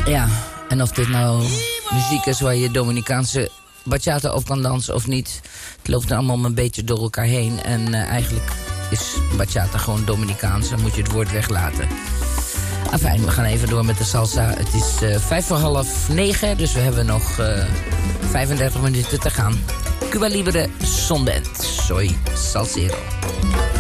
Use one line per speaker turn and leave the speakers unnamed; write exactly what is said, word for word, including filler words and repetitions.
Ja, en of dit nou muziek is waar je Dominicaanse bachata op kan dansen of niet. Het loopt er allemaal een beetje door elkaar heen. En uh, eigenlijk is bachata gewoon Dominicaans. Dan moet je het woord weglaten. Afijn, we gaan even door met de salsa. Het is uh, vijf voor half negen, dus we hebben nog uh, vijfendertig minuten te gaan. Cuba Libre, Sondent, soy salsero.